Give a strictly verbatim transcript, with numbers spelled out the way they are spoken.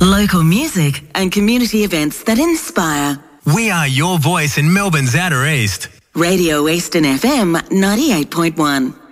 Local music and community events that inspire. We are your voice in Melbourne's Outer East. Radio Eastern F M ninety-eight point one.